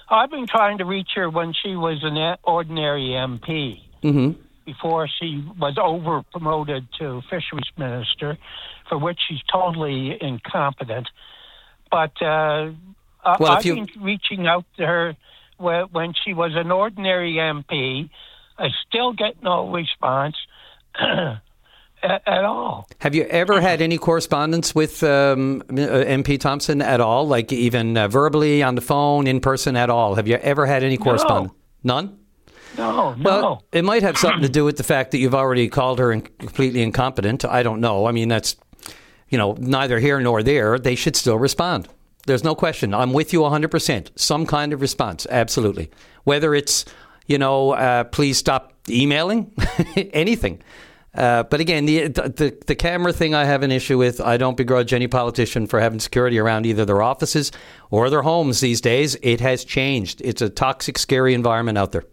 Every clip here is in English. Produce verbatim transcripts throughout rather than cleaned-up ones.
I've been trying to reach her when she was an ordinary M P. Mm-hmm. Before she was over promoted to fisheries minister, for which she's totally incompetent. But uh, well, I've you... been reaching out to her when she was an ordinary M P. I still get no response at, at all. Have you ever had any correspondence with um, M P Thompson at all, like even uh, verbally, on the phone, in person at all? Have you ever had any correspondence? No. None? No, no. Well, it might have something to do with the fact that you've already called her in completely incompetent. I don't know. I mean, that's, you know, neither here nor there. They should still respond. There's no question. I'm with you one hundred percent. Some kind of response, absolutely. Whether it's, you know, uh, please stop emailing, anything. Uh, but again, the, the the camera thing I have an issue with. I don't begrudge any politician for having security around either their offices or their homes these days. It has changed. It's a toxic, scary environment out there.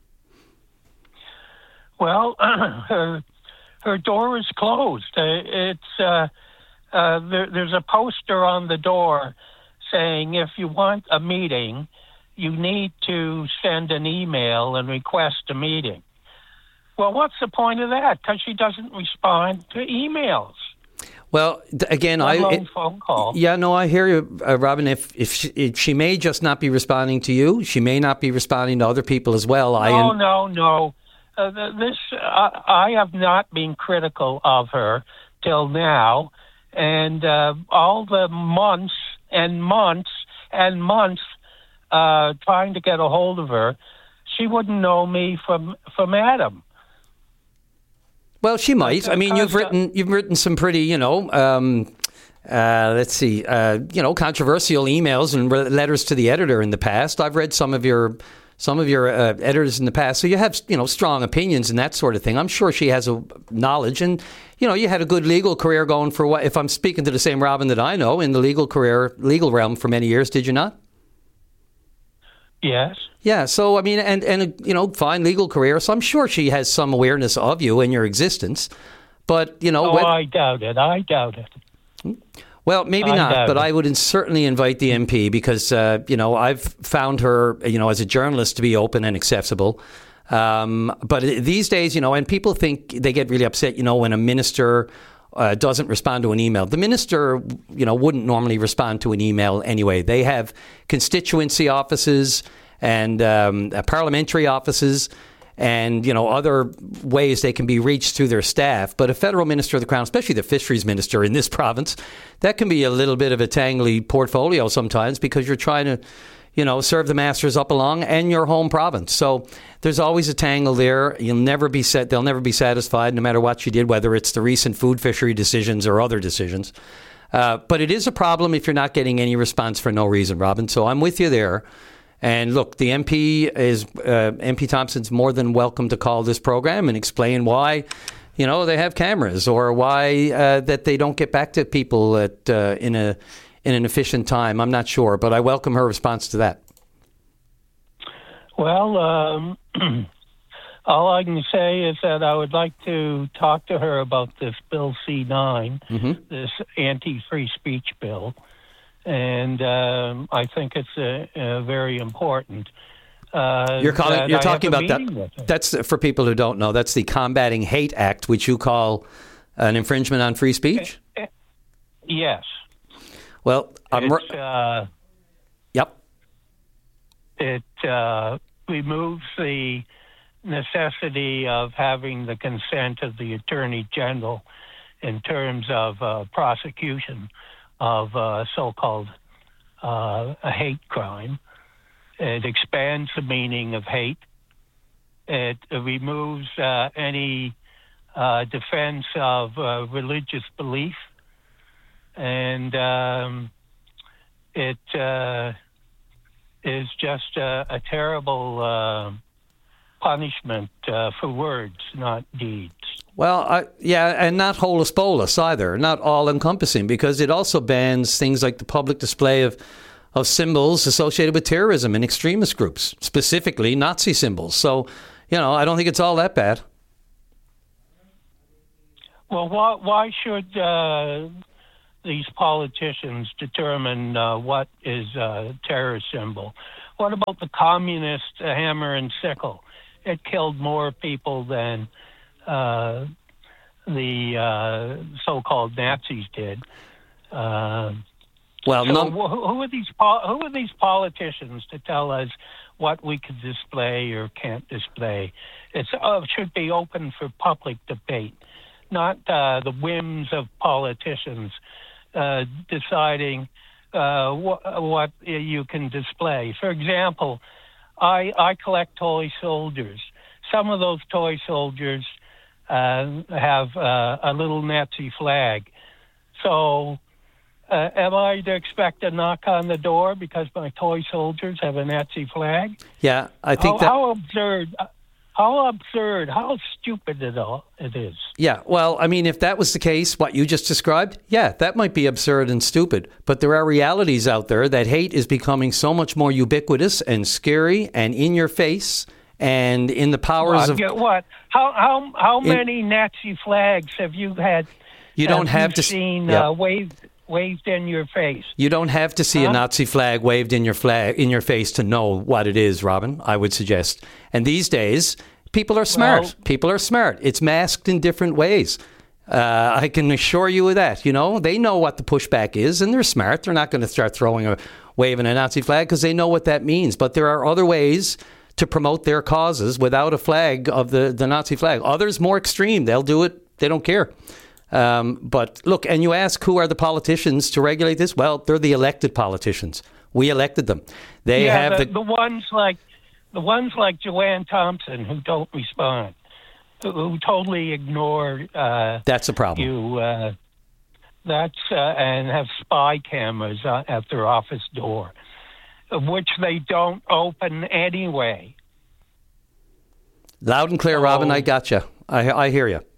Well, her, her door is closed. Uh, it's uh, uh, there, there's a poster on the door saying if you want a meeting, you need to send an email and request a meeting. Well, what's the point of that? Because she doesn't respond to emails. Well, again, I it, phone call. Yeah, no, I hear you, uh, Robin. If if she, if she may just not be responding to you, she may not be responding to other people as well. No, I in- no, no. Uh, this uh, I have not been critical of her till now, and uh, all the months and months and months uh, trying to get a hold of her, she wouldn't know me from from Adam. Well, she might. I mean, you've written you've written some pretty, you know, um, uh, let's see, uh, you know, controversial emails and re- letters to the editor in the past. I've read some of your. Some of your uh, editors in the past, so you have, you know, strong opinions and that sort of thing. I'm sure she has a knowledge, and you know, you had a good legal career going for what? If I'm speaking to the same Robin that I know in the legal career, legal realm for many years, did you not? Yes. Yeah. So I mean, and and a, you know, fine legal career. So I'm sure she has some awareness of you and your existence. But you know, oh, whether- I doubt it. I doubt it. Well, maybe I not, but it. I would certainly invite the M P because, uh, you know, I've found her, you know, as a journalist to be open and accessible. Um, but these days, you know, and people think they get really upset, you know, when a minister uh, doesn't respond to an email. The minister, you know, wouldn't normally respond to an email anyway. They have constituency offices and um, uh, parliamentary offices and, you know, other ways they can be reached through their staff. But a federal minister of the Crown, especially the fisheries minister in this province, that can be a little bit of a tangly portfolio sometimes because you're trying to, you know, serve the masters up along and your home province. So there's always a tangle there. You'll never be set. They'll never be satisfied no matter what you did, whether it's the recent food fishery decisions or other decisions. Uh, but it is a problem if you're not getting any response for no reason, Robin. So I'm with you there. And look, the M P is uh, M P Thompson's more than welcome to call this program and explain why, you know, they have cameras or why uh, that they don't get back to people at uh, in a in an efficient time. I'm not sure, but I welcome her response to that. Well, um, all I can say is that I would like to talk to her about this Bill C nine, mm-hmm. this anti-free speech bill. And um, I think it's uh, uh, very important. Uh, you're calling, you're talking about that. That's for people who don't know. That's the Combating Hate Act, which you call an infringement on free speech. Uh, uh, yes. Well, I'm. It's, uh, yep. It uh, removes the necessity of having the consent of the Attorney General in terms of uh, prosecution of uh, so-called uh, a hate crime. It expands the meaning of hate. It uh, removes uh, any uh, defense of uh, religious belief. And um, it uh, is just a, a terrible uh, punishment uh, for words, not deeds. Well, I, yeah, and not holus bolus either, not all-encompassing, because it also bans things like the public display of, of symbols associated with terrorism and extremist groups, specifically Nazi symbols. So, you know, I don't think it's all that bad. Well, why, why should uh, these politicians determine uh, what is a terrorist symbol? what about the communist uh, hammer and sickle? It killed more people than uh, the uh, so-called Nazis did. Uh, well, so no- who, who are these po- who are these politicians to tell us what we can display or can't display? It's uh, should be open for public debate, not uh, the whims of politicians uh, deciding uh, wh- what you can display. For example, I, I collect toy soldiers. Some of those toy soldiers uh, have uh, a little Nazi flag. So uh, am I to expect a knock on the door because my toy soldiers have a Nazi flag? Yeah, I think how, that... How absurd... How absurd, how stupid it all it is. Yeah, well, I mean, if that was the case, what you just described, yeah, that might be absurd and stupid. But there are realities out there that hate is becoming so much more ubiquitous and scary and in your face and in the powers what, of... What? How how how in, many Nazi flags have you had? You don't have, have to seen yeah. uh, waved waved in your face. You don't have to see huh? a Nazi flag waved in your flag in your face to know what it is, Robin, I would suggest. And these days, people are smart. Well, people are smart. It's masked in different ways. Uh, I can assure you of that. You know, they know what the pushback is, and they're smart. They're not going to start throwing a waving a Nazi flag because they know what that means. But there are other ways to promote their causes without a flag of the, the Nazi flag. Others more extreme. They'll do it. They don't care. Um, but look, and you ask who are the politicians to regulate this? Well, they're the elected politicians. We elected them. They yeah, have the, the, the ones like the ones like Joanne Thompson who don't respond, who, who totally ignore. Uh, that's a problem. You uh, that's uh, and have spy cameras uh, at their office door, which they don't open anyway. Loud and clear, so, Robin. I gotcha. I I hear you.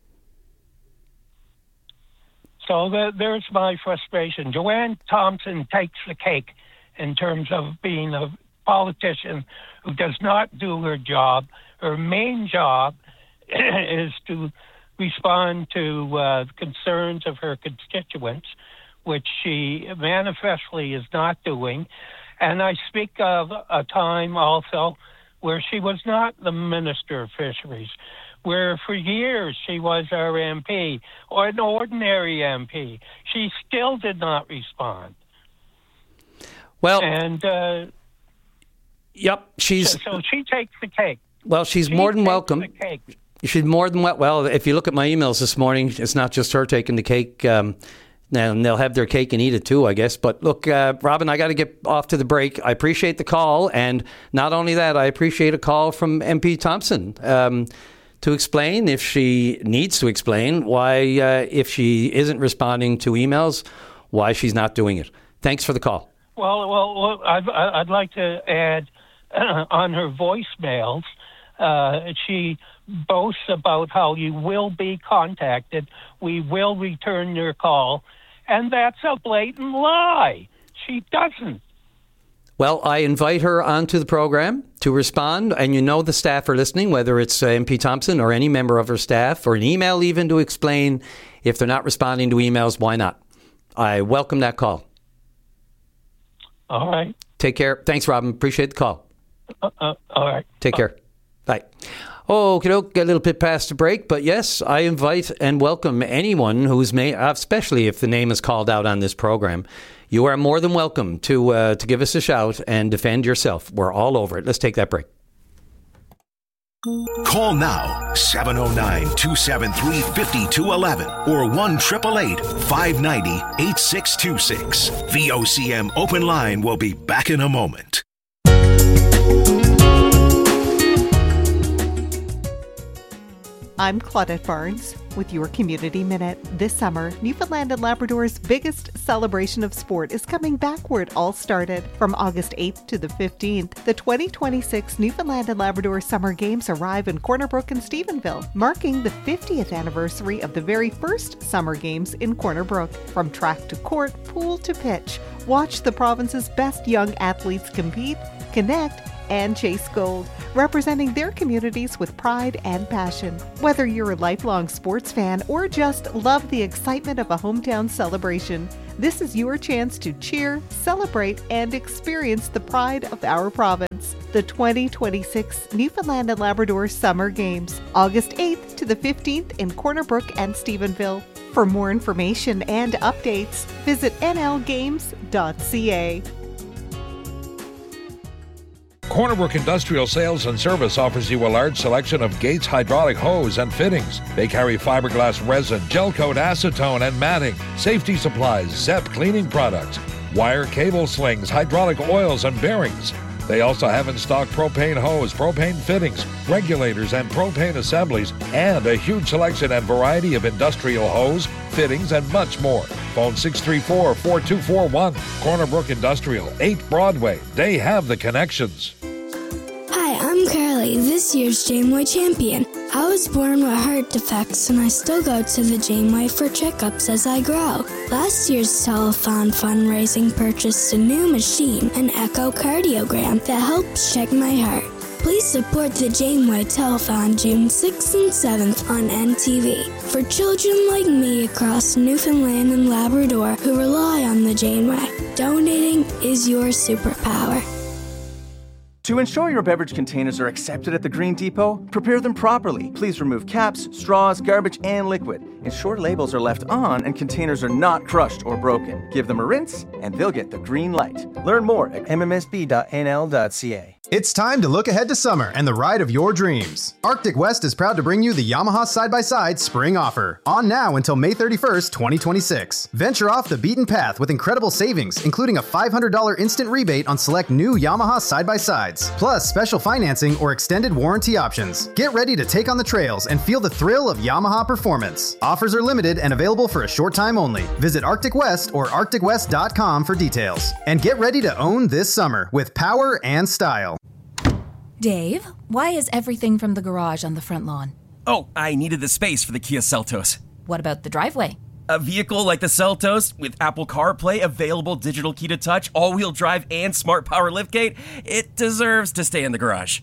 So the, there's my frustration. Joanne Thompson takes the cake in terms of being a politician who does not do her job. Her main job is to respond to uh, concerns of her constituents, which she manifestly is not doing. And I speak of a time also where she was not the Minister of Fisheries, where for years she was our M P, or an ordinary M P. She still did not respond. Well, and uh, yep, she's so, so she takes the cake. Well, she's she more than welcome. The cake. She's more than well. Well, if you look at my emails this morning, it's not just her taking the cake. Um, and they'll have their cake and eat it too, I guess. But look, uh, Robin, I got to get off to the break. I appreciate the call, and not only that, I appreciate a call from M P Thompson. Um, to explain, if she needs to explain, why, uh, if she isn't responding to emails, why she's not doing it. Thanks for the call. Well, well, well I'd, I'd like to add uh, on her voicemails, uh, she boasts about how you will be contacted, we will return your call, and that's a blatant lie. She doesn't. Well, I invite her onto the program to respond, and you know the staff are listening, whether it's uh, M P Thompson or any member of her staff, or an email even to explain if they're not responding to emails, why not? I welcome that call. All right. Take care. Thanks, Robin. Appreciate the call. Uh, uh, all right. Take care. Bye. Oh, okay, get a little bit past the break, but yes, I invite and welcome anyone who's made, especially if the name is called out on this program. You are more than welcome to uh, to give us a shout and defend yourself. We're all over it. Let's take that break. Call now, seven oh nine, two seven three, five two one one or one eight eight eight, five nine zero, eight six two six. V O C M Open Line will be back in a moment. I'm Claudette Barnes with your Community Minute. This summer, Newfoundland and Labrador's biggest celebration of sport is coming back where it all started. From August eighth to the fifteenth, the twenty twenty-six Newfoundland and Labrador Summer Games arrive in Corner Brook and Stephenville, marking the fiftieth anniversary of the very first Summer Games in Corner Brook. From track to court, pool to pitch, watch the province's best young athletes compete, connect, and chase gold, representing their communities with pride and passion. Whether you're a lifelong sports fan or just love the excitement of a hometown celebration, This is your chance to cheer, celebrate, and experience the pride of our province. The twenty twenty-six Newfoundland and Labrador Summer Games, August eighth to the fifteenth in Corner Brook and Stephenville. For more information and updates, visit n l games dot c a. Corner Brook Industrial Sales and Service offers you a large selection of Gates hydraulic hose and fittings. They carry fiberglass resin, gel coat acetone and matting, safety supplies, Zep cleaning products, wire cable slings, hydraulic oils and bearings. They also have in stock propane hose, propane fittings, regulators and propane assemblies, and a huge selection and variety of industrial hose, fittings, and much more. Phone six three four, four two four one. Corner Brook Industrial, eight Broadway. They have the connections. Hi, I'm Carly, this year's Janeway champion. I was born with heart defects and I still go to the Janeway for checkups as I grow. Last year's telethon fundraising purchased a new machine, an echocardiogram, that helps check my heart. Please support the Janeway Telethon June sixth and seventh on N T V. For children like me across Newfoundland and Labrador who rely on the Janeway, donating is your superpower. To ensure your beverage containers are accepted at the Green Depot, prepare them properly. Please remove caps, straws, garbage, and liquid. Ensure labels are left on and containers are not crushed or broken. Give them a rinse, and they'll get the green light. Learn more at m m s b dot n l dot c a. It's time to look ahead to summer and the ride of your dreams. Arctic West is proud to bring you the Yamaha Side-by-Side Spring Offer. On now until May thirty-first, twenty twenty-six. Venture off the beaten path with incredible savings, including a five hundred dollars instant rebate on select new Yamaha Side-by-Sides, plus special financing or extended warranty options. Get ready to take on the trails and feel the thrill of Yamaha performance. Offers are limited and available for a short time only. Visit Arctic West or arctic west dot com for details. And get ready to own this summer with power and style. Dave, why is everything from the garage on the front lawn? Oh, I needed the space for the Kia Seltos. What about the driveway? A vehicle like the Seltos, with Apple CarPlay, available digital key to touch, all-wheel drive, and smart power liftgate, it deserves to stay in the garage.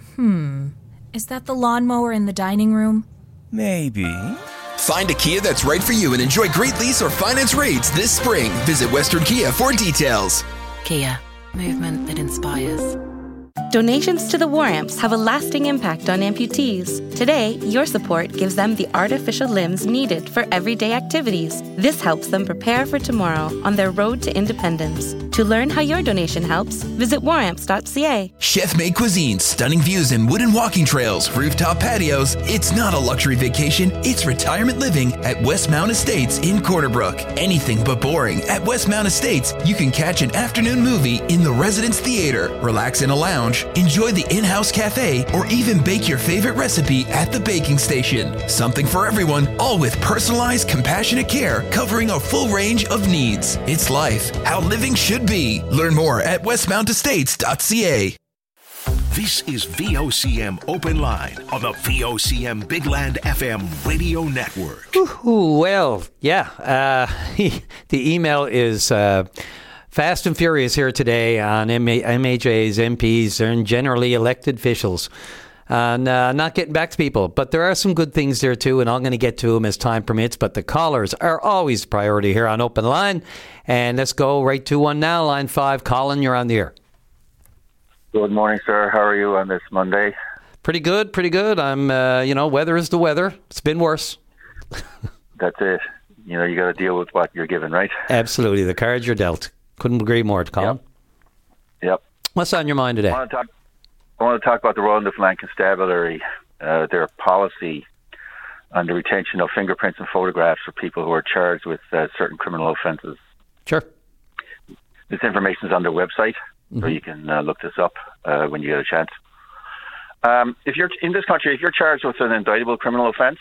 Hmm. Is that the lawnmower in the dining room? Maybe. Find a Kia that's right for you and enjoy great lease or finance rates this spring. Visit Western Kia for details. Kia, movement that inspires. Donations to the War Amps have a lasting impact on amputees. Today, your support gives them the artificial limbs needed for everyday activities. This helps them prepare for tomorrow on their road to independence. To learn how your donation helps, visit war amps dot c a. Chef-made cuisine, stunning views and wooden walking trails, rooftop patios. It's not a luxury vacation, it's retirement living at Westmount Estates in Corner Brook. Anything but boring. At Westmount Estates, you can catch an afternoon movie in the Residence Theater, relax in a lounge, enjoy the in-house cafe, or even bake your favorite recipe at the baking station. Something for everyone, all with personalized, compassionate care covering a full range of needs. It's life, how living should be. Learn more at westmount estates dot c a. This is V O C M Open Line on the V O C M Big Land F M radio network. Ooh, well, yeah. Uh, the email is... Uh, Fast and furious here today on M H A's, M Ps, and generally elected officials. And uh, not getting back to people. But there are some good things there too, and I'm going to get to them as time permits. But the callers are always priority here on Open Line. And let's go right to one now. Line five. Colin, you're on the air. Good morning, sir. How are you on this Monday? Pretty good, pretty good. I'm, uh, you know, weather is the weather. It's been worse. That's it. You know, you got to deal with what you're given, right? Absolutely. The cards you're dealt. Couldn't agree more, Colin. Yep. yep. What's on your mind today? I want to talk, I want to talk about the Royal Newfoundland Constabulary, uh, their policy on the retention of fingerprints and photographs for people who are charged with uh, certain criminal offences. Sure. This information is on their website, mm-hmm. so you can uh, look this up uh, when you get a chance. Um, if you're in this country, if you're charged with an indictable criminal offence,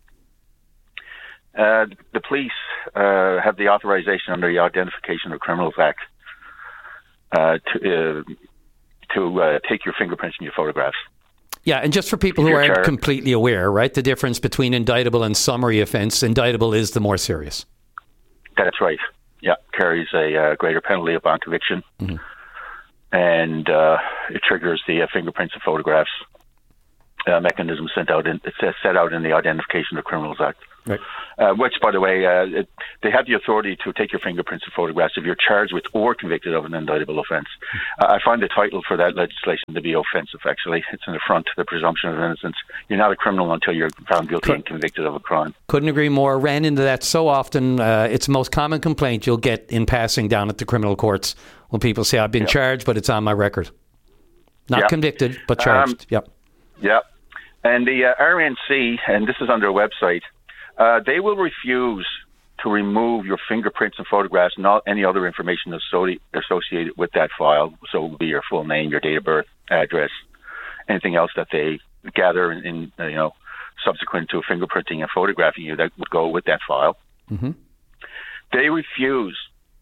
Uh, the police uh, have the authorization under the Identification of Criminals Act uh, to uh, to uh, take your fingerprints and your photographs. Yeah, and just for people who aren't completely aware, right, the difference between indictable and summary offence, indictable is the more serious. That's right. Yeah, carries a uh, greater penalty upon conviction, mm-hmm. and uh, it triggers the uh, fingerprints and photographs uh, mechanism sent out in, it's set out in the Identification of Criminals Act. Right. Uh, which, by the way, uh, it, they have the authority to take your fingerprints and photographs if you're charged with or convicted of an indictable offence. Uh, I find the title for that legislation to be offensive, actually. It's an affront to the presumption of innocence. You're not a criminal until you're found guilty Could, and convicted of a crime. Couldn't agree more. Ran into that so often. Uh, it's the most common complaint you'll get in passing down at the criminal courts when people say, I've been yep. charged, but it's on my record. Not yep. convicted, but charged. Um, yep. Yep. And the uh, R N C, and this is on their website, Uh, they will refuse to remove your fingerprints and photographs and all, any other information associated with that file. So it will be your full name, your date of birth, address, anything else that they gather in, in uh, you know, subsequent to fingerprinting and photographing you that would go with that file. Mm-hmm. They refuse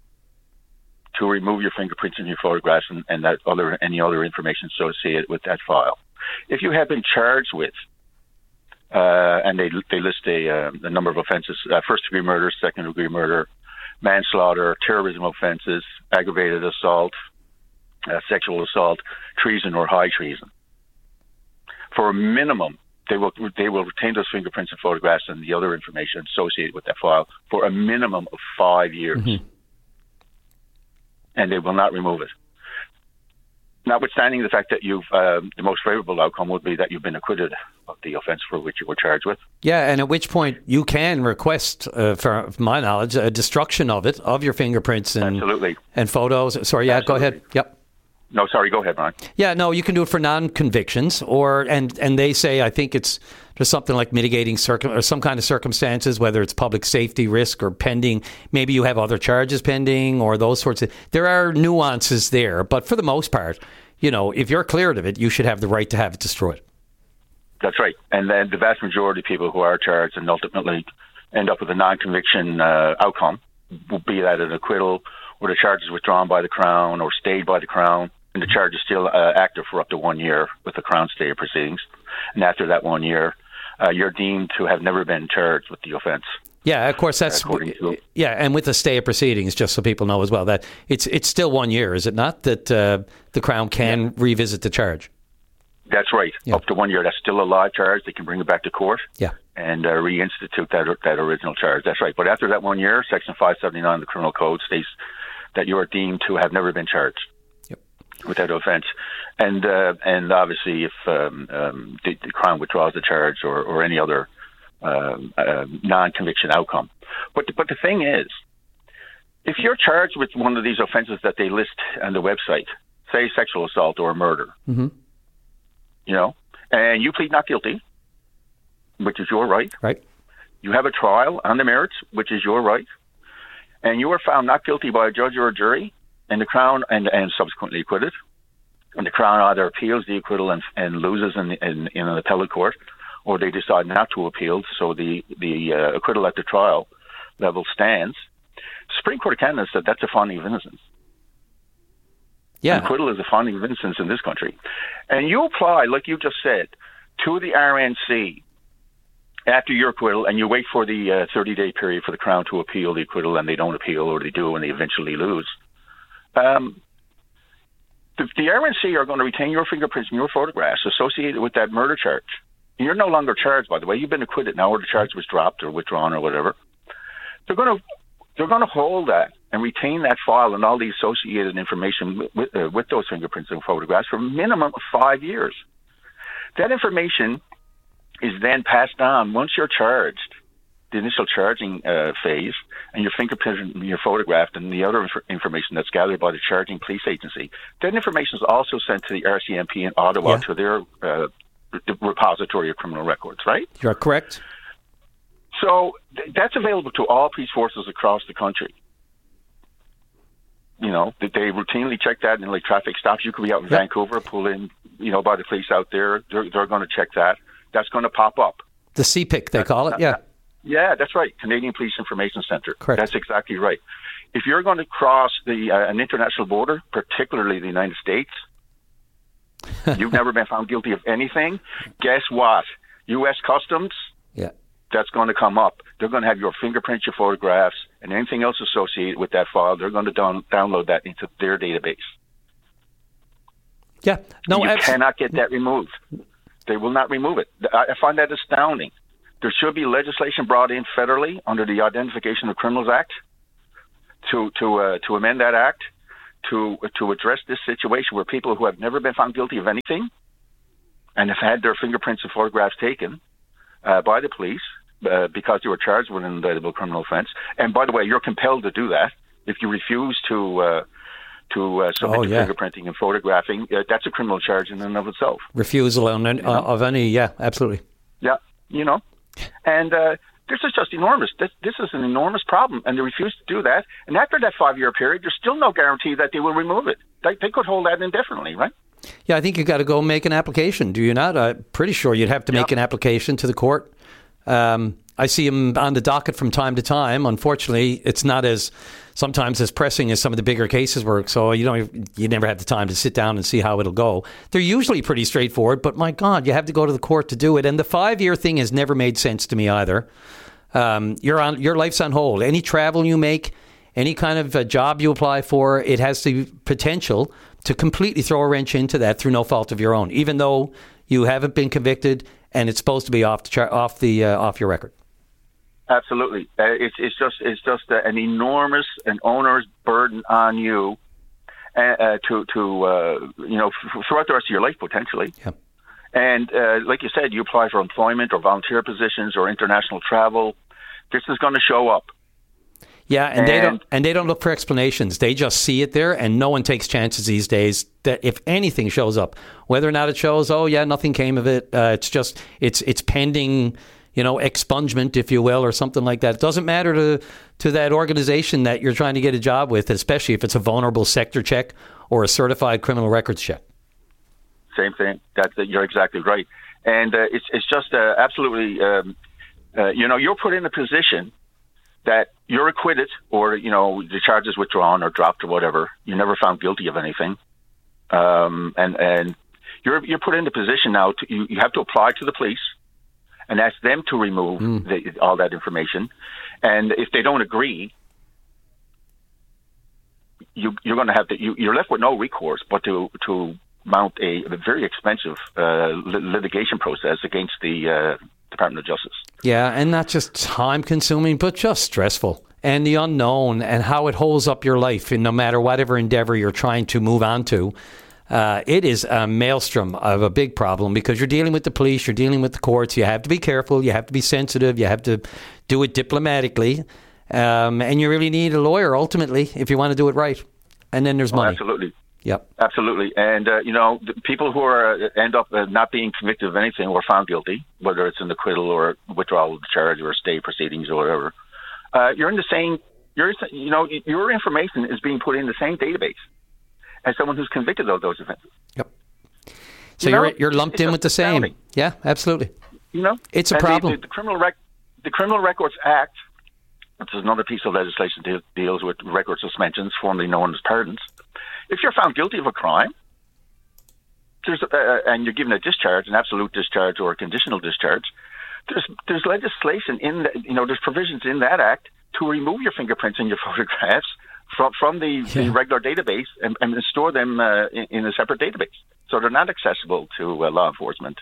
to remove your fingerprints and your photographs and, and that other any other information associated with that file. If you have been charged with Uh, and they they list a, uh, a number of offenses, uh, first-degree murder, second-degree murder, manslaughter, terrorism offenses, aggravated assault, uh, sexual assault, treason or high treason. For a minimum, they will they will retain those fingerprints and photographs and the other information associated with that file for a minimum of five years. Mm-hmm. And they will not remove it. Notwithstanding the fact that you've, uh, the most favorable outcome would be that you've been acquitted of the offence for which you were charged with. Yeah, and at which point you can request, uh, for my knowledge, a destruction of it, of your fingerprints and Absolutely. and photos. Sorry, yeah, Absolutely. go ahead. Yep. No, sorry, go ahead, Brian. Yeah, no, you can do it for non-convictions, or and and they say I think it's there's something like mitigating circum or some kind of circumstances, whether it's public safety risk or pending. Maybe you have other charges pending or those sorts of. There are nuances there, but for the most part, you know, if you're cleared of it, you should have the right to have it destroyed. That's right, and then the vast majority of people who are charged and ultimately end up with a non-conviction uh, outcome, be that an acquittal or the charge is withdrawn by the Crown or stayed by the Crown. And the charge is still uh, active for up to one year with the Crown stay of proceedings. And after that one year, uh, you're deemed to have never been charged with the offence. Yeah, of course, that's to, yeah, and with the stay of proceedings, just so people know as well, that it's it's still one year, is it not? That uh, the Crown can yeah. revisit the charge. That's right, yeah. Up to one year. That's still a live charge. They can bring it back to court. Yeah. And uh, reinstitute that that original charge. That's right. But after that one year, Section five seventy-nine of the Criminal Code states that you are deemed to have never been charged with that offence, and uh, and obviously if um, um, the, the Crown withdraws the charge or, or any other um, uh, non-conviction outcome. But the, but the thing is, if you're charged with one of these offences that they list on the website, say sexual assault or murder, mm-hmm. you know, and you plead not guilty, which is your right. Right. You have a trial on the merits, which is your right, and you are found not guilty by a judge or a jury. And the Crown, and, and subsequently acquitted, and the Crown either appeals the acquittal and, and loses in, in, in an appellate court, or they decide not to appeal, so the, the uh, acquittal at the trial level stands. The Supreme Court of Canada said that's a finding of innocence. Yeah. An acquittal is a finding of innocence in this country. And you apply, like you just said, to the R N C after your acquittal, and you wait for the uh, thirty-day period for the Crown to appeal the acquittal, and they don't appeal, or they do, and they eventually lose. Um, the, the R N C are going to retain your fingerprints and your photographs associated with that murder charge. And you're no longer charged, by the way. You've been acquitted now, or the charge was dropped or withdrawn or whatever. They're going to they're going to hold that and retain that file and all the associated information with with, uh, with those fingerprints and photographs for a minimum of five years. That information is then passed on once you're charged. The initial charging uh, phase, and your fingerprint and your photograph and the other inf- information that's gathered by the charging police agency. That information is also sent to the R C M P in Ottawa yeah. to their uh, repository of criminal records, right? You're correct. So th- that's available to all police forces across the country. You know, they routinely check that in like traffic stops. You could be out in yep. Vancouver, pull in, you know, by the police out there. They're, they're going to check that. That's going to pop up. The C P I C, they call it, yeah. Yeah, that's right. Canadian Police Information Centre. Correct. That's exactly right. If you're going to cross the uh, an international border, particularly the United States, you've never been found guilty of anything, guess what? U S Customs, yeah, that's going to come up. They're going to have your fingerprints, your photographs, and anything else associated with that file. They're going to down- download that into their database. Yeah. No, you abs- cannot get that removed. They will not remove it. I, I find that astounding. there should be legislation brought in federally under the Identification of Criminals Act to to uh, to amend that act to to address this situation where people who have never been found guilty of anything and have had their fingerprints and photographs taken uh, by the police uh, because they were charged with an indictable criminal offense. And by the way, you're compelled to do that. If you refuse to uh, to uh, submit oh, to yeah. fingerprinting and photographing, uh, that's a criminal charge in and of itself. Refusal on, uh, of any, yeah, absolutely. Yeah, you know. And uh, this is just enormous. This, this is an enormous problem, and they refuse to do that. And after that five-year period, there's still no guarantee that they will remove it. They, they could hold that indefinitely, right? Yeah, I think you've got to go make an application, do you not? I'm pretty sure you'd have to make yep. an application to the court. Um, I see them on the docket from time to time. Unfortunately, it's not as sometimes as pressing as some of the bigger cases work. So you don't, you never have the time to sit down and see how it'll go. They're usually pretty straightforward, but my God, you have to go to the court to do it. And the five-year thing has never made sense to me either. Um, you're on your life's on hold. Any travel you make, any kind of a job you apply for, it has the potential to completely throw a wrench into that through no fault of your own, even though you haven't been convicted and it's supposed to be off the char- off the uh, off your record. Absolutely, uh, it's it's just it's just uh, an enormous and onerous burden on you, uh, uh, to to uh, you know f- throughout the rest of your life potentially. Yep. And uh, like you said, you apply for employment or volunteer positions or international travel. This is going to show up. Yeah, and, and they don't and they don't look for explanations. They just see it there, and no one takes chances these days that if anything shows up, whether or not it shows, oh yeah, nothing came of it. Uh, it's just it's it's pending, you know, expungement, if you will, or something like that. It doesn't matter to to that organization that you're trying to get a job with, especially if it's a vulnerable sector check or a certified criminal records check. Same thing. That's you're exactly right, and uh, it's it's just uh, absolutely, um, uh, you know, you're put in a position that you're acquitted, or you know, the charge is withdrawn or dropped or whatever. You're never found guilty of anything, um, and and you're you're put in a position now. To, you you have to apply to the police and ask them to remove mm. the, all that information, and if they don't agree, you you're going to have to you, you're left with no recourse but to to mount a, a very expensive uh, litigation process against the uh, Department of Justice. Yeah, and not just time-consuming, but just stressful. And the unknown and how it holds up your life, and no matter whatever endeavor you're trying to move on to, uh, it is a maelstrom of a big problem because you're dealing with the police, you're dealing with the courts. You have to be careful, you have to be sensitive, you have to do it diplomatically, um, and you really need a lawyer ultimately if you want to do it right. And then there's oh, money. Absolutely. Yep. Absolutely. And, uh, you know, the people who are uh, end up uh, not being convicted of anything or found guilty, whether it's an acquittal or withdrawal of the charge or stay proceedings or whatever, uh, you're in the same, you're, you know, your information is being put in the same database as someone who's convicted of those offenses. Yep. So you you're know, you're lumped in with the same. astounding. Yeah, absolutely. You know? It's a and problem. The, the, the, Criminal Rec- the Criminal Records Act, which is another piece of legislation that deals with record suspensions, formerly known as pardons. If you're found guilty of a crime, there's uh, and you're given a discharge, an absolute discharge or a conditional discharge, there's there's legislation in the, you know there's provisions in that act to remove your fingerprints and your photographs from from the, yeah. the regular database and, and store them uh, in, in a separate database, so they're not accessible to uh, law enforcement.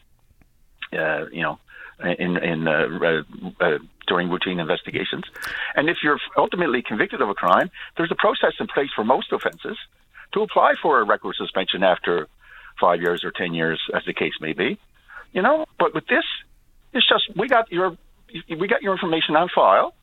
Uh, you know, in in uh, uh, during routine investigations, and if you're ultimately convicted of a crime, there's a process in place for most offenses to apply for a record suspension after five years or ten years, as the case may be, you know. But with this, it's just we got your we got your information on file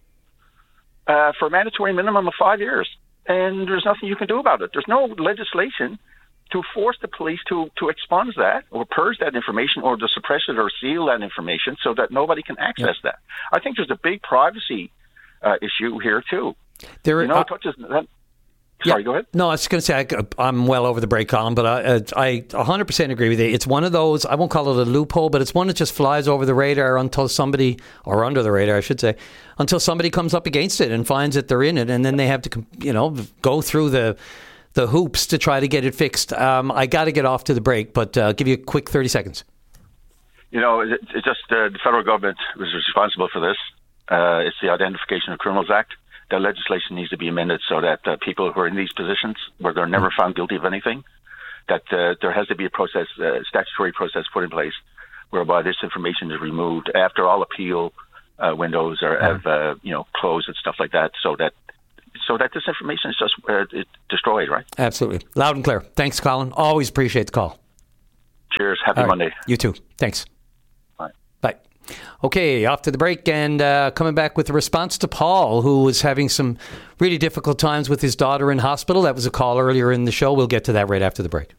uh, for a mandatory minimum of five years, and there's nothing you can do about it. There's no legislation to force the police to to expunge that or purge that information or to suppress it or seal that information so that nobody can access yep. that. I think there's a big privacy uh, issue here too. There, you know, uh, it touches that. Sorry, yeah. go ahead. No, I was going to say I, I'm well over the break, Colin, but I, I one hundred percent agree with you. It's one of those, I won't call it a loophole, but it's one that just flies over the radar until somebody, or under the radar, I should say, until somebody comes up against it and finds that they're in it, and then they have to, you know, go through the the hoops to try to get it fixed. Um, I got to get off to the break, but uh, I'll give you a quick thirty seconds. You know, it, it's just uh, the federal government was responsible for this. Uh, it's the Identification of Criminals Act. The legislation needs to be amended so that uh, people who are in these positions where they're never found guilty of anything, that uh, there has to be a process, uh, statutory process put in place whereby this information is removed after all appeal uh, windows or have uh, you know closed and stuff like that, so that so that this information is just uh, destroyed, right? Absolutely, loud and clear. Thanks, Colin. Always appreciate the call. Cheers. Happy right. Monday. You too. Thanks. Bye. Bye. Okay, off to the break, and uh, coming back with a response to Paul, who was having some really difficult times with his daughter in hospital. That was a call earlier in the show. We'll get to that right after the break.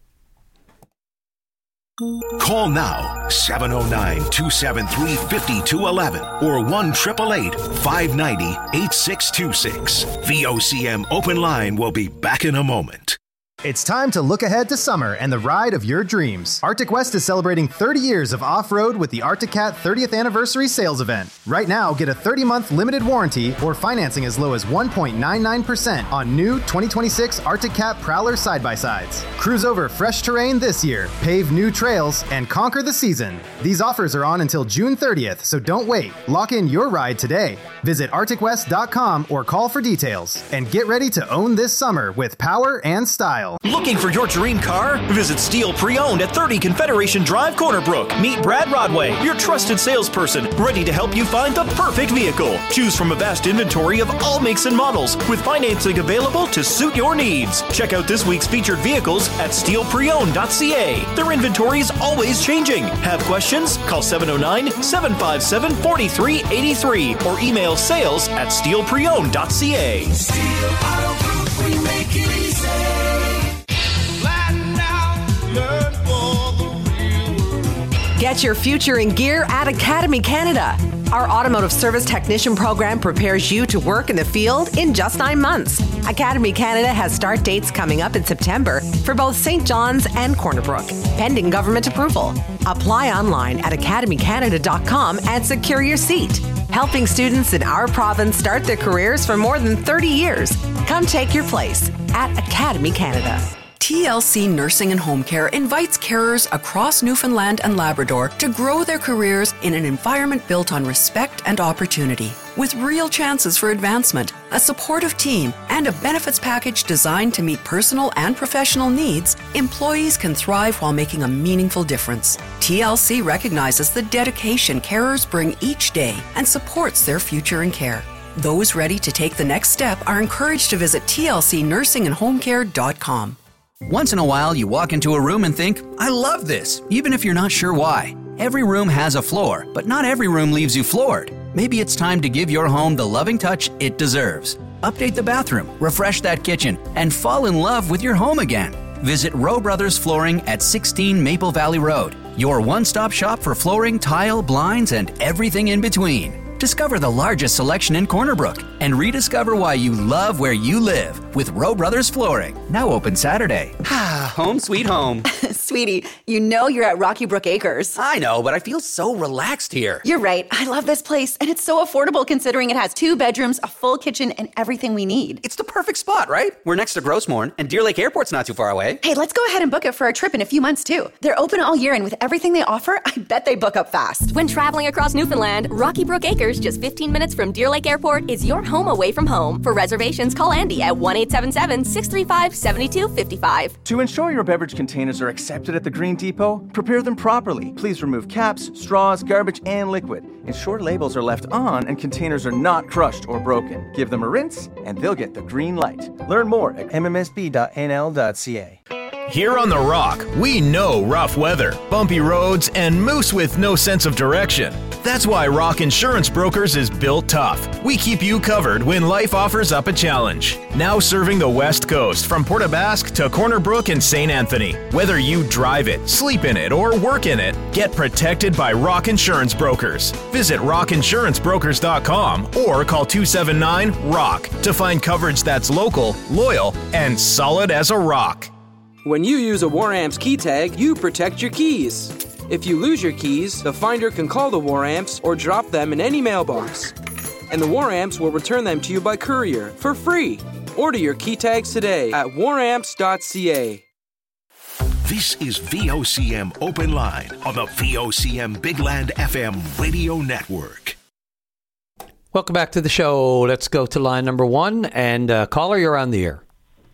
Call now, seven oh nine, two seven three, five two one one or one eight eight eight, five nine zero, eight six two six. V O C M Open Line will be back in a moment. It's time to look ahead to summer and the ride of your dreams. Arctic West is celebrating thirty years of off-road with the Arctic Cat thirtieth Anniversary Sales Event. Right now, get a thirty-month limited warranty or financing as low as one point nine nine percent on new twenty twenty-six Arctic Cat Prowler side-by-sides. Cruise over fresh terrain this year, pave new trails, and conquer the season. These offers are on until June thirtieth, so don't wait. Lock in your ride today. Visit arctic west dot com or call for details. And get ready to own this summer with power and style. Looking for your dream car? Visit Steel Pre-Owned at thirty Confederation Drive, Corner Brook. Meet Brad Rodway, your trusted salesperson, ready to help you find the perfect vehicle. Choose from a vast inventory of all makes and models, with financing available to suit your needs. Check out this week's featured vehicles at steel pre owned dot c a. Their inventory is always changing. Have questions? Call seven oh nine, seven five seven, four three eight three or email sales at steel pre owned dot c a. Steel Auto Group, we make it easy. Get your future in gear at Academy Canada. Our automotive service technician program prepares you to work in the field in just nine months. Academy Canada has start dates coming up in September for both Saint John's and Corner Brook, pending government approval. Apply online at academy canada dot com and secure your seat. Helping students in our province start their careers for more than thirty years. Come take your place at Academy Canada. T L C Nursing and Home Care invites carers across Newfoundland and Labrador to grow their careers in an environment built on respect and opportunity. With real chances for advancement, a supportive team, and a benefits package designed to meet personal and professional needs, employees can thrive while making a meaningful difference. T L C recognizes the dedication carers bring each day and supports their future in care. Those ready to take the next step are encouraged to visit T L C nursing and home care dot com. Once in a while, you walk into a room and think, I love this, even if you're not sure why. Every room has a floor, but not every room leaves you floored. Maybe it's time to give your home the loving touch it deserves. Update the bathroom, refresh that kitchen, and fall in love with your home again. Visit Rowe Brothers Flooring at sixteen Maple Valley Road, your one-stop shop for flooring, tile, blinds, and everything in between. Discover the largest selection in Corner Brook and rediscover why you love where you live with Rowe Brothers Flooring. Now open Saturday. Ah, home sweet home. Sweetie, you know you're at Rocky Brook Acres. I know, but I feel so relaxed here. You're right. I love this place, and it's so affordable considering it has two bedrooms, a full kitchen, and everything we need. It's the perfect spot, right? We're next to Grossmorn, and Deer Lake Airport's not too far away. Hey, let's go ahead and book it for a trip in a few months, too. They're open all year, and with everything they offer, I bet they book up fast. When traveling across Newfoundland, Rocky Brook Acres, just fifteen minutes from Deer Lake Airport, is your home away from home. For reservations, call Andy at one eight seven seven, six three five, seven two five five. To ensure your beverage containers are accepted at the Green Depot, prepare them properly. Please remove caps, straws, garbage, and liquid. Ensure labels are left on and containers are not crushed or broken. Give them a rinse, and they'll get the green light. Learn more at m m s b dot n l dot c a. Here on The Rock, we know rough weather, bumpy roads, and moose with no sense of direction. That's why Rock Insurance Brokers is built tough. We keep you covered when life offers up a challenge. Now serving the West Coast from Port aux Basques to Corner Brook and Saint Anthony. Whether you drive it, sleep in it, or work in it, get protected by Rock Insurance Brokers. Visit rock insurance brokers dot com or call two seven nine, R O C K to find coverage that's local, loyal, and solid as a rock. When you use a WarAmps key tag, you protect your keys. If you lose your keys, the finder can call the WarAmps or drop them in any mailbox. And the WarAmps will return them to you by courier for free. Order your key tags today at war amps dot c a. This is V O C M Open Line on the V O C M Big Land F M radio network. Welcome back to the show. Let's go to line number one. And uh, caller, you're on the air.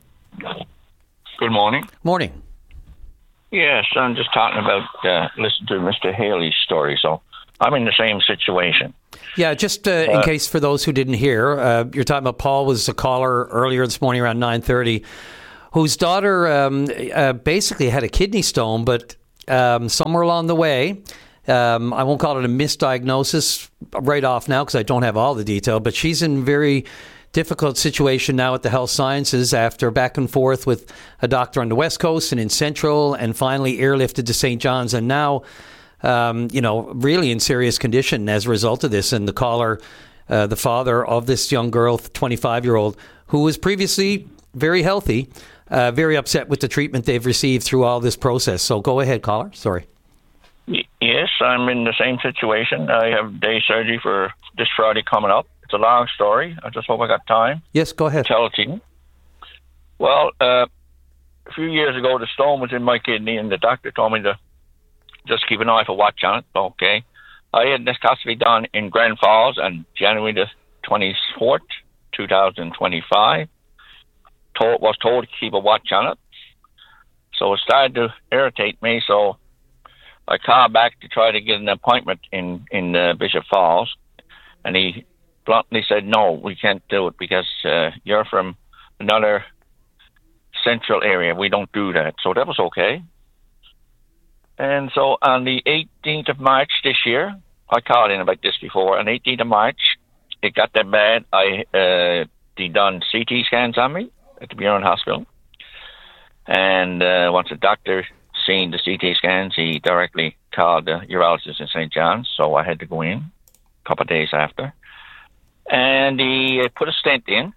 Good morning. Morning. Yes, I'm just talking about, uh, listen to Mister Haley's story. So I'm in the same situation. Yeah, just uh, in Uh, case for those who didn't hear, uh, you're talking about Paul was a caller earlier this morning around nine thirty, whose daughter um, uh, basically had a kidney stone, but um, somewhere along the way, um, I won't call it a misdiagnosis right off now because I don't have all the detail, but she's in very difficult situation now at the Health Sciences after back and forth with a doctor on the West Coast and in Central, and finally airlifted to Saint John's, and now Um, you know, really in serious condition as a result of this. And the caller, uh, the father of this young girl, twenty-five-year-old, who was previously very healthy, uh, very upset with the treatment they've received through all this process. So go ahead, caller. Sorry. Y- Yes, I'm in the same situation. I have day surgery for this Friday coming up. It's a long story. I just hope I got time. Yes, go ahead. Tell it to you. Well, uh, a few years ago, the stone was in my kidney, and the doctor told me to just keep an eye for watch on it. Okay. I had this custody done in Grand Falls on January the twenty-fourth, twenty twenty-five. Told, was told to keep a watch on it. So it started to irritate me, so I called back to try to get an appointment in, in uh, Bishop Falls, and he bluntly said, no, we can't do it because uh, you're from another central area. We don't do that. So that was okay. And so on the eighteenth of March this year, I called in about this before, on the eighteenth of March, it got that bad. I uh, they done C T scans on me at the Buren Hospital. And uh, once the doctor seen the C T scans, he directly called the urologist in Saint John's, so I had to go in a couple of days after. And he uh, put a stent in.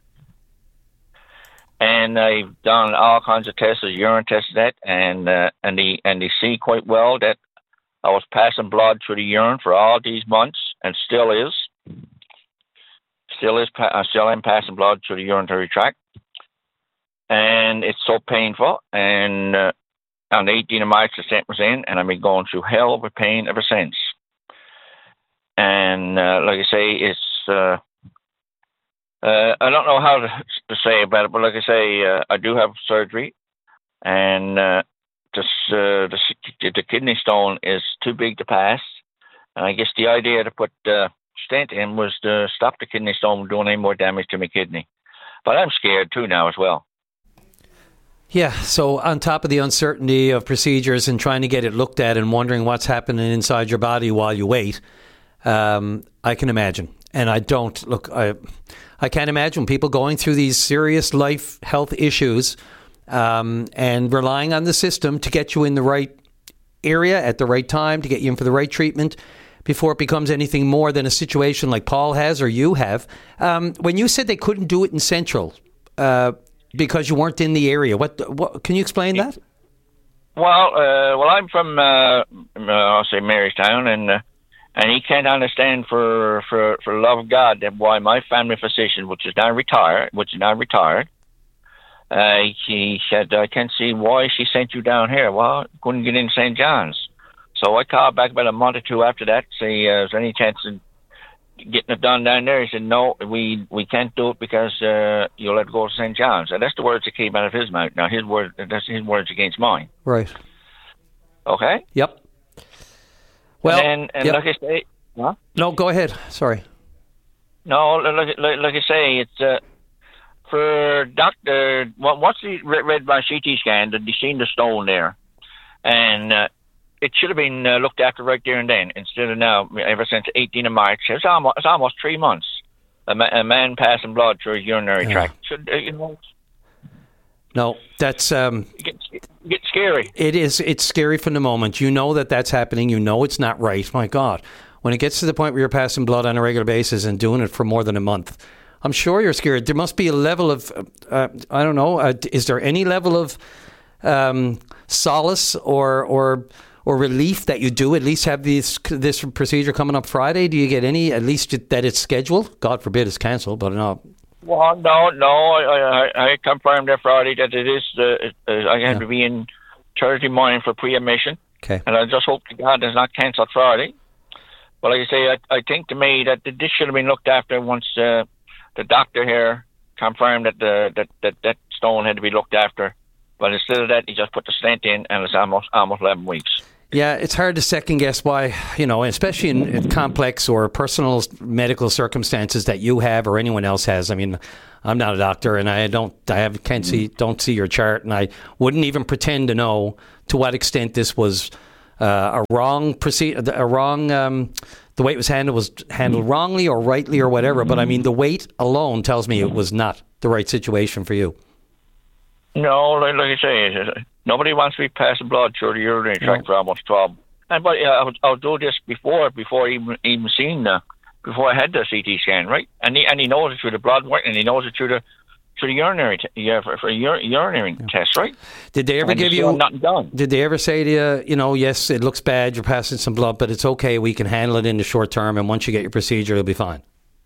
And I've done all kinds of tests, urine tests, that, and uh, and they and they see quite well that I was passing blood through the urine for all these months, and still is, still is, I still am passing blood through the urinary tract, and it's so painful. And uh, on the eighteenth of March, the stent was in, and I've been going through hell with pain ever since. And uh, like I say, it's. Uh, Uh, I don't know how to, to say about it, but like I say, uh, I do have surgery, and uh, this, uh, the, the kidney stone is too big to pass. And I guess the idea to put the stent in was to stop the kidney stone from doing any more damage to my kidney. But I'm scared too now as well. Yeah, so on top of the uncertainty of procedures and trying to get it looked at and wondering what's happening inside your body while you wait, um, I can imagine. And I don't, look, I... I can't imagine people going through these serious life health issues um, and relying on the system to get you in the right area at the right time, to get you in for the right treatment before it becomes anything more than a situation like Paul has or you have. Um, when you said they couldn't do it in Central uh, because you weren't in the area, what, what can you explain that? Well, uh, well, I'm from, uh, I'll say Marystown, and uh, And he can't understand for, for, for love of God that why my family physician, which is now retired, which is now retired, uh, he said, I can't see why she sent you down here. Well, couldn't get in Saint John's. So I called back about a month or two after that, see, uh, is there any chance of getting it done down there? He said, no, we, we can't do it because uh, you'll have to go to Saint John's. And that's the words that came out of his mouth. Now, his word, that's his words against mine. Right. Okay? Yep. Well, and, and yep. like I say, huh? No, go ahead. Sorry. No, like, like, like I say, it's uh, for doctor. Well, once he read my C T scan, they seen the stone there, and uh, it should have been uh, looked after right there and then, instead of now. Ever since the eighteenth of March, it's almost, it's almost three months. A, ma- a man passing blood through his urinary yeah. tract. Should uh, you know? No, that's um, Get, get scary. It is. It's scary from the moment. You know that that's happening. You know it's not right. My God. When it gets to the point where you're passing blood on a regular basis and doing it for more than a month, I'm sure you're scared. There must be a level of, uh, I don't know, uh, is there any level of um, solace or or or relief that you do at least have this, this procedure coming up Friday? Do you get any, at least that it's scheduled? God forbid it's cancelled, but no. Well, no, no. I, I, I confirmed that Friday that it is. Uh, uh, I have yeah. to be in Thursday morning for pre-admission. Okay. And I just hope to God it's not cancelled Friday. But like I say, I, I think to me that this should have been looked after once uh, the doctor here confirmed that the that, that that stone had to be looked after. But instead of that, he just put the stent in, and it's almost almost eleven weeks. Yeah, it's hard to second guess why, you know, especially in, in complex or personal medical circumstances that you have or anyone else has. I mean, I'm not a doctor, and I don't, I have, can't see, don't see your chart, and I wouldn't even pretend to know to what extent this was uh, a wrong proceed, a wrong, um, the way it was handled was handled wrongly or rightly or whatever. But I mean, the weight alone tells me it was not the right situation for you. No, like, like I say, nobody wants to be passing blood through the urinary tract for almost twelve. And but uh, I was, I was doing this before, before even even seeing the, before I had the C T scan, right? And he and he knows it through the blood work, and he knows it through the through the urinary, t- yeah, for, for ur- urinary yeah. test, right? Did they ever and give you? Nothing done. Did they ever say to you, you know, yes, it looks bad, you're passing some blood, but it's okay, we can handle it in the short term, and once you get your procedure, it'll be fine.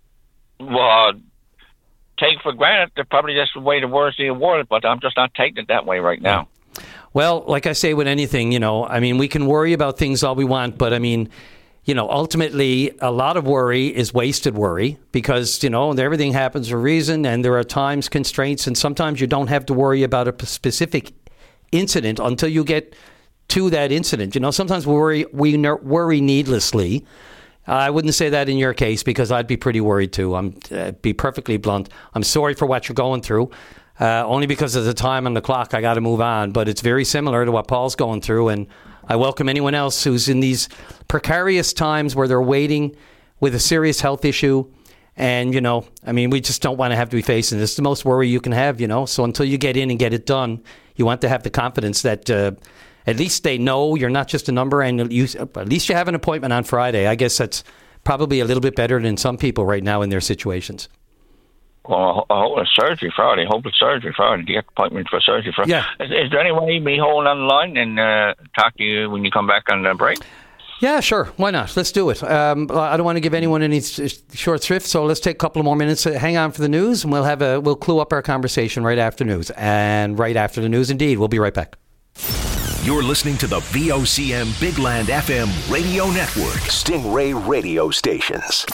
Well. Take for granted that probably that's the way the words they award it, but I'm just not taking it that way right now. Well, like I say with anything, you know, I mean, we can worry about things all we want, but I mean, you know, ultimately, a lot of worry is wasted worry because, you know, everything happens for a reason, and there are times constraints, and sometimes you don't have to worry about a specific incident until you get to that incident. You know, sometimes we worry, we worry needlessly. I wouldn't say that in your case because I'd be pretty worried too. I'm uh, be perfectly blunt. I'm sorry for what you're going through, uh, only because of the time on the clock. I got to move on, but it's very similar to what Paul's going through, and I welcome anyone else who's in these precarious times where they're waiting with a serious health issue. And, you know, I mean, we just don't want to have to be facing this. It's the most worry you can have, you know. So until you get in and get it done, you want to have the confidence that uh, at least they know you're not just a number, and you, at least you have an appointment on Friday. I guess that's probably a little bit better than some people right now in their situations. Well, I hope it's surgery Friday. I hope it's surgery Friday. The appointment for surgery Friday. Yeah. Is, is there any way me holding on the line and uh, talk to you when you come back on the break? Yeah, sure. Why not? Let's do it. Um, I don't want to give anyone any short shrift, so let's take a couple of more minutes. Hang on for the news, and we'll have a we'll clue up our conversation right after news. And right after the news, indeed, we'll be right back. You're listening to the V O C M Big Land F M radio network. Stingray radio stations.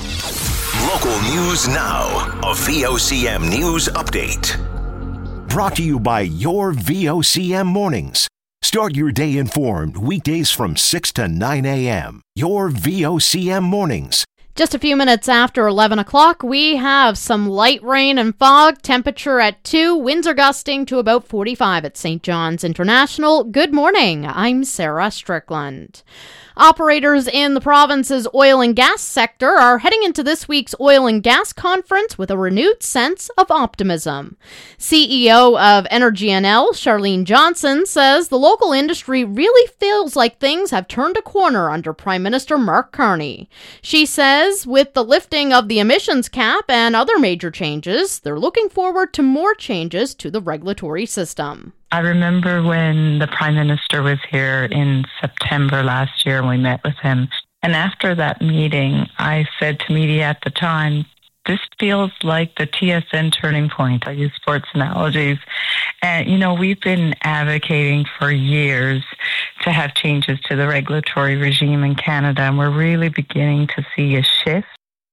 Local news now. A V O C M news update. Brought to you by your V O C M mornings. Start your day informed weekdays from six to nine a.m. Your V O C M mornings. Just a few minutes after eleven o'clock, we have some light rain and fog. Temperature at two. Winds are gusting to about forty-five at Saint John's International. Good morning. I'm Sarah Strickland. Operators in the province's oil and gas sector are heading into this week's oil and gas conference with a renewed sense of optimism. C E O of Energy N L, Charlene Johnson, says the local industry really feels like things have turned a corner under Prime Minister Mark Carney. She says with the lifting of the emissions cap and other major changes, they're looking forward to more changes to the regulatory system. I remember when the Prime Minister was here in September last year and we met with him. And after that meeting, I said to media at the time, this feels like the T S N turning point. I use sports analogies. And, you know, we've been advocating for years to have changes to the regulatory regime in Canada, and we're really beginning to see a shift.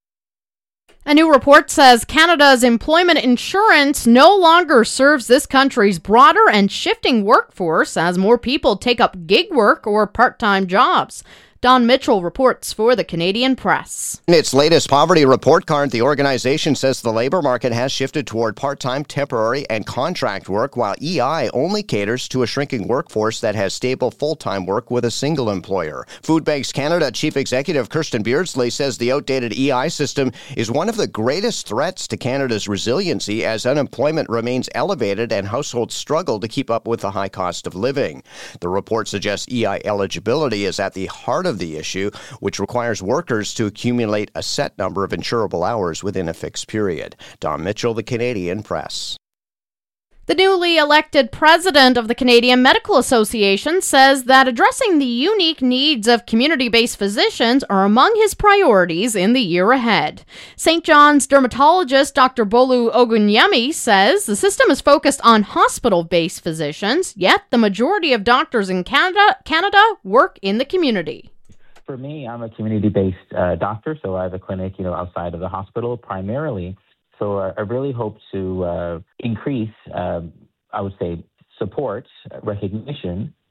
A new report says Canada's employment insurance no longer serves this country's broader and shifting workforce as more people take up gig work or part-time jobs. Don Mitchell reports for the Canadian Press. In its latest poverty report card, the organization says the labor market has shifted toward part-time, temporary, and contract work, while E I only caters to a shrinking workforce that has stable full-time work with a single employer. Food Banks Canada Chief Executive Kirsten Beardsley says the outdated E I system is one of the greatest threats to Canada's resiliency as unemployment remains elevated and households struggle to keep up with the high cost of living. The report suggests E I eligibility is at the heart of the issue, which requires workers to accumulate a set number of insurable hours within a fixed period. Don Mitchell, the Canadian Press. The newly elected president of the Canadian Medical Association says that addressing the unique needs of community-based physicians are among his priorities in the year ahead. Saint John's dermatologist Doctor Bolu Ogunyemi says the system is focused on hospital-based physicians, yet the majority of doctors in Canada, Canada work in the community. For me, I'm a community-based uh, doctor, so I have a clinic, you know, outside of the hospital primarily. So I really hope to uh, increase, uh, I would say, support, recognition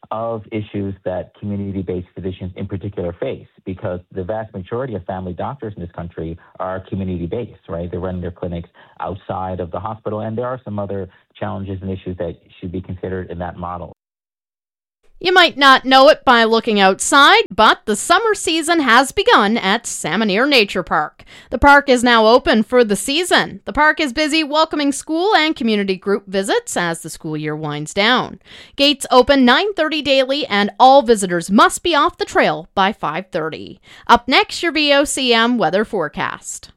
of issues that community-based physicians in particular face, because the vast majority of family doctors in this country are community-based, right? They run their clinics outside of the hospital, and there are some other challenges and issues that should be considered in that model. You might not know it by looking outside, but the summer season has begun at Salmoneer Nature Park. The park is now open for the season. The park is busy welcoming school and community group visits as the school year winds down. Gates open nine thirty daily, and all visitors must be off the trail by five thirty. Up next, your V O C M weather forecast.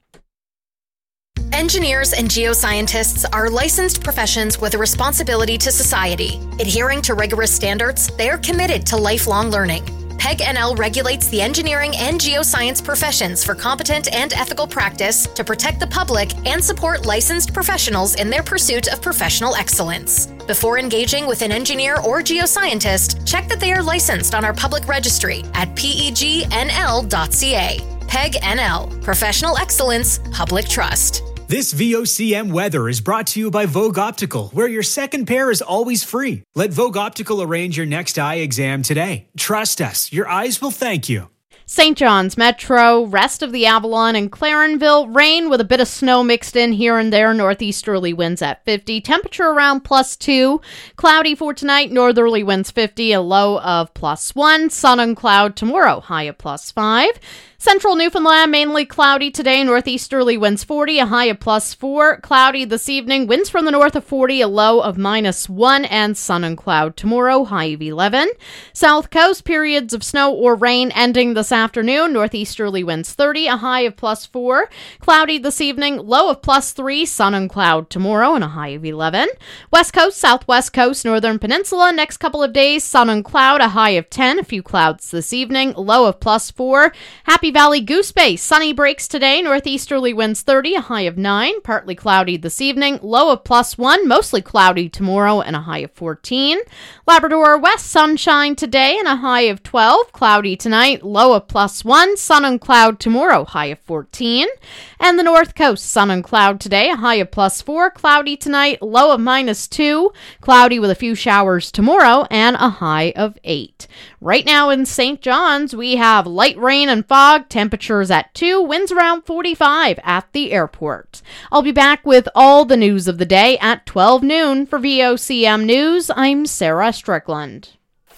Engineers and geoscientists are licensed professions with a responsibility to society. Adhering to rigorous standards, they are committed to lifelong learning. P E G N L regulates the engineering and geoscience professions for competent and ethical practice to protect the public and support licensed professionals in their pursuit of professional excellence. Before engaging with an engineer or geoscientist, check that they are licensed on our public registry at P E G N L dot C A. P E G N L, Professional Excellence, Public Trust. This V O C M weather is brought to you by Vogue Optical, where your second pair is always free. Let Vogue Optical arrange your next eye exam today. Trust us, your eyes will thank you. Saint John's Metro, rest of the Avalon and Clarenville, rain with a bit of snow mixed in here and there, northeasterly winds at fifty, temperature around plus two, cloudy for tonight, northerly winds fifty, a low of plus one, sun and cloud tomorrow, high of plus five. Central Newfoundland, mainly cloudy today, northeasterly winds forty, a high of plus four. Cloudy this evening, winds from the north of forty, a low of minus one, and sun and cloud tomorrow, high of eleven. South Coast, periods of snow or rain ending this afternoon, northeasterly winds thirty, a high of plus four. Cloudy this evening, low of plus three, sun and cloud tomorrow, and a high of eleven. West Coast, Southwest Coast, Northern Peninsula, next couple of days, sun and cloud, a high of ten, a few clouds this evening, low of plus four. Happy Valley Goose Bay, sunny breaks today, northeasterly winds thirty, a high of nine, partly cloudy this evening, low of plus one, mostly cloudy tomorrow, and a high of fourteen. Labrador West, sunshine today, and a high of twelve, cloudy tonight, low of plus one, sun and cloud tomorrow, high of fourteen. And the North Coast, sun and cloud today, a high of plus four, cloudy tonight, low of minus two, cloudy with a few showers tomorrow, and a high of eight. Right now in Saint John's, we have light rain and fog, temperatures at two, winds around forty-five at the airport. I'll be back with all the news of the day at twelve noon. For V O C M News, I'm Sarah Strickland.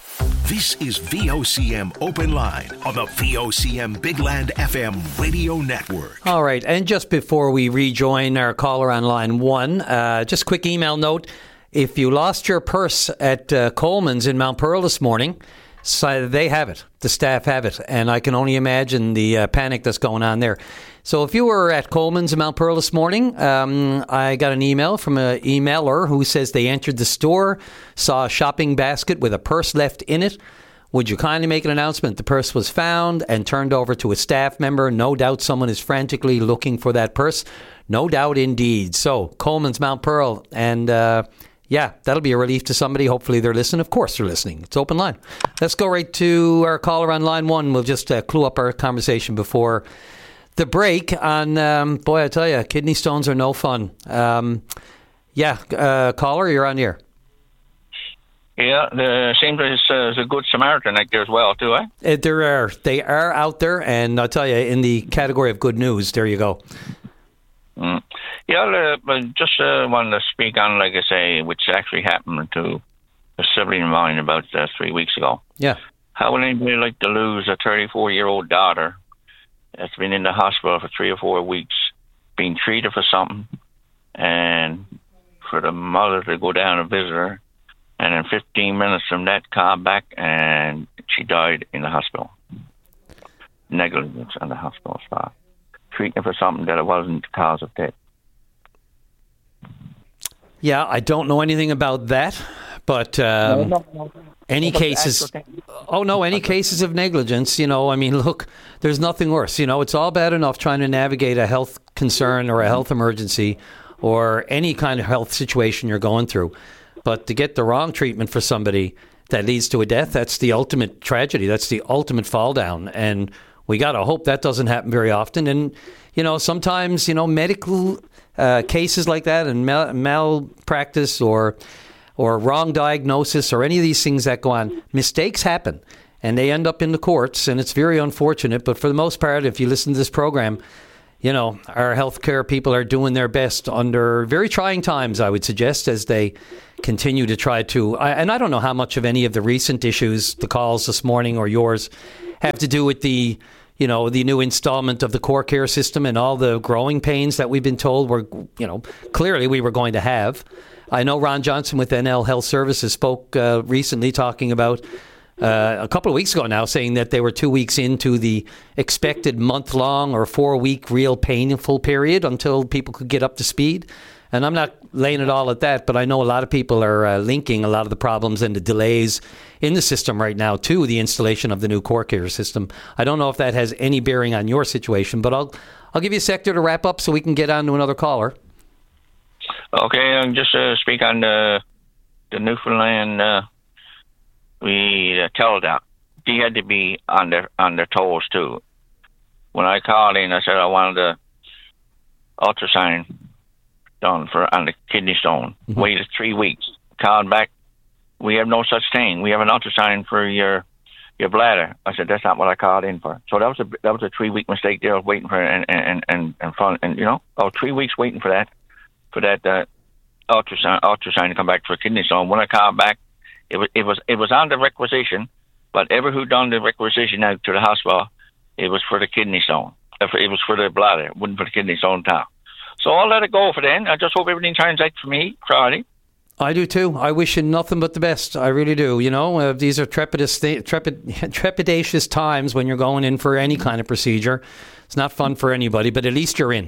This is V O C M Open Line on the V O C M Big Land F M radio network. All right, and just before we rejoin our caller on line one, uh, just a quick email note. If you lost your purse at uh, Coleman's in Mount Pearl this morning, so they have it. The staff have it. And I can only imagine the uh, panic that's going on there. So if you were at Coleman's in Mount Pearl this morning, um, I got an email from an emailer who says they entered the store, saw a shopping basket with a purse left in it. Would you kindly make an announcement? The purse was found and turned over to a staff member. No doubt someone is frantically looking for that purse. No doubt indeed. So Coleman's Mount Pearl, and uh, yeah, that'll be a relief to somebody. Hopefully they're listening. Of course they're listening. It's open line. Let's go right to our caller on line one. We'll just uh, clue up our conversation before the break on, um, boy, I tell you, kidney stones are no fun. Um, yeah, uh, caller, you're on the air. Yeah, there seems there's, uh, there's a good Samaritan out there as well, too, eh? Uh, there are. They are out there, and I'll tell you, in the category of good news, there you go. Mm. Yeah, uh, just uh, wanted to speak on, like I say, which actually happened to a sibling of mine about uh, three weeks ago. Yeah. How would anybody like to lose a thirty-four-year-old daughter that's been in the hospital for three or four weeks, being treated for something, and for the mother to go down and visit her, and in fifteen minutes from that, call back, and she died in the hospital. Negligence on the hospital staff. Treating her for something that it wasn't the cause of death. Yeah, I don't know anything about that, but um, no, no, no. any no, cases... Oh, no, any cases of negligence, you know, I mean, look, there's nothing worse. You know, it's all bad enough trying to navigate a health concern or a health emergency or any kind of health situation you're going through. But to get the wrong treatment for somebody that leads to a death, that's the ultimate tragedy. That's the ultimate fall down. And we got to hope that doesn't happen very often. And, you know, sometimes, you know, medical uh, cases like that and mal- malpractice or or wrong diagnosis or any of these things that go on, mistakes happen and they end up in the courts, and it's very unfortunate. But for the most part, if you listen to this program, you know, our healthcare people are doing their best under very trying times, I would suggest, as they continue to try to, I, and I don't know how much of any of the recent issues, the calls this morning or yours, have to do with the, you know, the new installment of the core care system and all the growing pains that we've been told were, you know, clearly we were going to have. I know Ron Johnson with N L Health Services spoke uh, recently talking about uh, a couple of weeks ago now, saying that they were two weeks into the expected month-long or four-week real painful period until people could get up to speed. And I'm not laying it all at that, but I know a lot of people are uh, linking a lot of the problems and the delays in the system right now to the installation of the new core care system. I don't know if that has any bearing on your situation, but I'll I'll give you a sector to wrap up so we can get on to another caller. Okay, um, just uh, speak on the the Newfoundland. Uh, we uh, teledoc. He had to be on their on their toes too. When I called in, I said I wanted the ultrasound done for on the kidney stone. Mm-hmm. Waited three weeks. Called back. We have no such thing. We have an ultrasound for your your bladder. I said that's not what I called in for. So that was a that was a three week mistake there. I was waiting for and and and and front and you know oh three weeks waiting for that for that uh, ultrasound ultrasound to come back for a kidney stone. When I called back, it was it was it was on the requisition, but ever who done the requisition out to the hospital, it was for the kidney stone. It was for the bladder. It wasn't for the kidney stone top. So I'll let it go for then. I just hope everything turns out for me Friday. I do too. I wish you nothing but the best. I really do. You know, uh, these are trepidous, th- trepid- trepidatious times when you're going in for any kind of procedure. It's not fun for anybody, but at least you're in.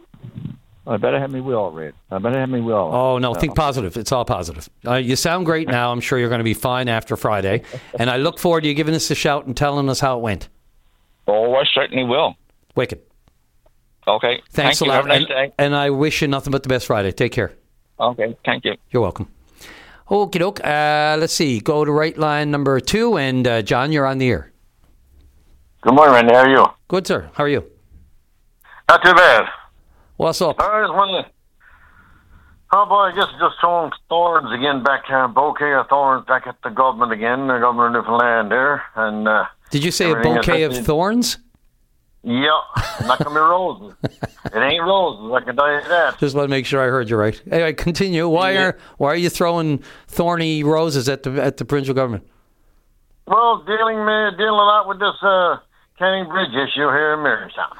I better have me will, Red. I better have me will. Oh, no, think positive. It's all positive. Uh, you sound great now. I'm sure you're going to be fine after Friday. And I look forward to you giving us a shout and telling us how it went. Oh, I certainly will. Wicked. Okay. Thanks Thank a you. lot. Have a nice and, day. and I wish you nothing but the best Friday. Take care. Okay. Thank you. You're welcome. Okie doke. Uh, let's see. Go to right line number two. And uh, John, you're on the air. Good morning, Randy. How are you? Good, sir. How are you? Not too bad. What's up? I just wanted to... Oh, boy, I guess just throwing thorns again back, uh, bouquet of thorns back at the government again, the government of Newfoundland there. And, uh, Did you say a bouquet of thorns? Yeah, not going to be roses. It ain't roses, I can tell you that. Just want to make sure I heard you right. Anyway, continue. Why yeah. are why are you throwing thorny roses at the at the provincial government? Well, dealing uh, dealing a lot with this uh, Canning Bridge issue here in Marystown.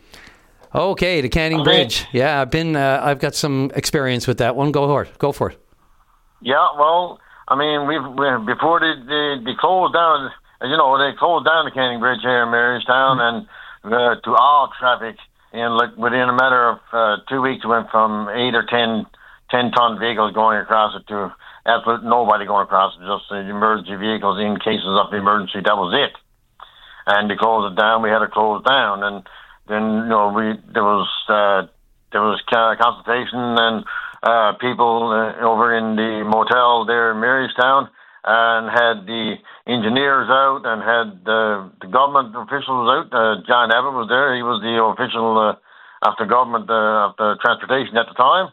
Okay, the Canning okay. Bridge. Yeah, I've been. Uh, I've got some experience with that one. Go for it. Go for it. Yeah, well, I mean, we've we, before they, they they closed down. As you know, they closed down the Canning Bridge here in Marystown mm-hmm. and. Uh, to all traffic, and like within a matter of uh, two weeks, it went from eight or ten, ten ton vehicles going across it to absolute nobody going across it, just the emergency vehicles in cases of emergency. That was it. And they closed it down. We had to close down, and then you know we there was uh, there was consultation and uh, people uh, over in the motel there in Marystown. And had the engineers out and had uh, the government officials out. Uh, John Abbott was there. He was the official uh, of the government uh, of the transportation at the time.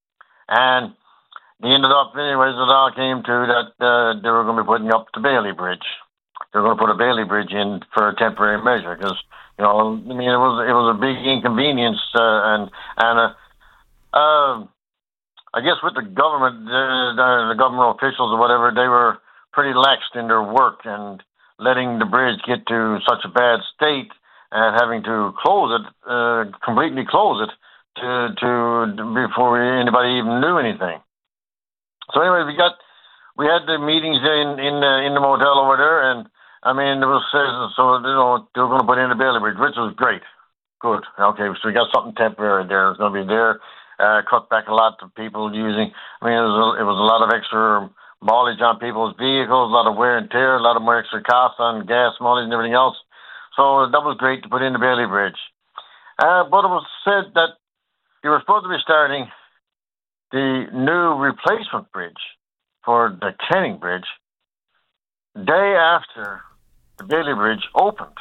And they ended up, anyways, it all came to that uh, they were going to be putting up the Bailey Bridge. They were going to put a Bailey Bridge in for a temporary measure because, you know, I mean, it was it was a big inconvenience uh, and and uh, uh, I guess with the government, uh, the government officials or whatever, they were pretty laxed in their work and letting the bridge get to such a bad state and having to close it, uh, completely close it to, to before anybody even knew anything. So anyway, we got we had the meetings in in the, in the motel over there, and I mean it was so you know they were going to put in the Bailey Bridge, which was great, good. Okay, so we got something temporary there. It's going to be there. Uh, cut back a lot of people using. I mean, it was a, it was a lot of extra mileage on people's vehicles, a lot of wear and tear, a lot of more extra costs on gas mileage and everything else. So that was great to put in the Bailey Bridge. Uh, but it was said that you were supposed to be starting the new replacement bridge for the Canning Bridge day after the Bailey Bridge opened.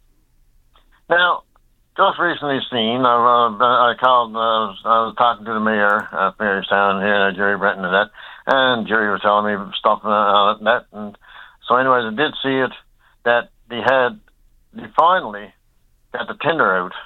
Now, just recently seen, I, uh, I called, uh, I was talking to the mayor of Marystown here, Jerry Brenton and that, And Jerry was telling me stuff on that. And so anyways, I did see it, that they had, they finally got the tender out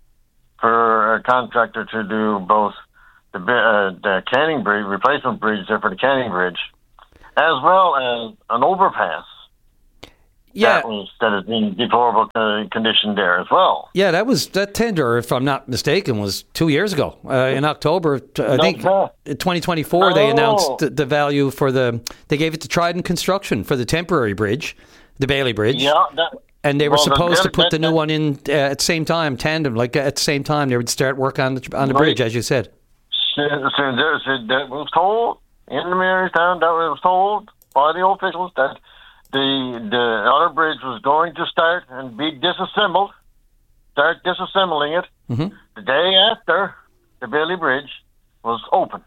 for a contractor to do both the, uh, the Canning Bridge, replacement bridge there for the Canning Bridge, as well as an overpass. Yeah. That was that is in deplorable uh, condition there as well. Yeah, that was that tender, if I'm not mistaken, was two years ago uh, in October. I think in twenty twenty-four they Oh. announced the, the value for the. They gave it to Trident Construction for the temporary bridge, the Bailey Bridge. Yeah, that, and they were well, the- supposed to that- put the that- new one in uh, at the same time, tandem. Like at the same time, they would start work on the on the Right. bridge, as you said. So, so there, so that was told in the Marystown, that was told by the officials that the the other bridge was going to start and be disassembled, start disassembling it Mm-hmm. the day after the Bailey Bridge was opened.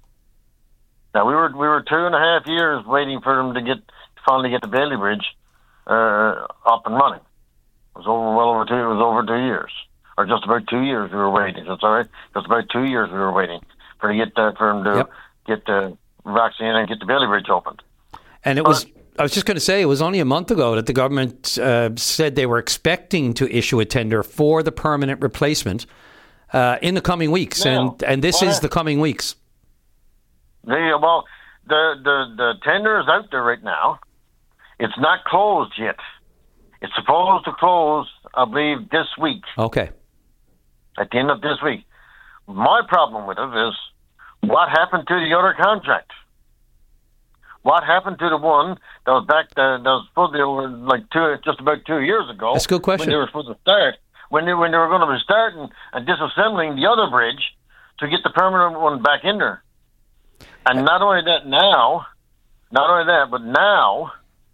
Now we were we were two and a half years waiting for them to get finally get the Bailey Bridge uh, up and running. It was over well over two. It was over two years, or just about two years we were waiting. That's all right. Just about two years we were waiting for to get uh, for them to Yep. get the vaccine and get the Bailey Bridge opened. And it was. I was just going to say, it was only a month ago that the government uh, said they were expecting to issue a tender for the permanent replacement uh, in the coming weeks, Yeah. and and this Well, is the coming weeks. The well, the the the tender is out there right now. It's not closed yet. It's supposed to close, I believe, this week. Okay. At the end of this week. My problem with it is what happened to the other contract? What happened to the one that was back there, that was supposed to be over like two, just about two years ago? That's a good question. When they were supposed to start, when they when they were going to be starting and disassembling the other bridge to get the permanent one back in there. And not only that, now, not only that, but now,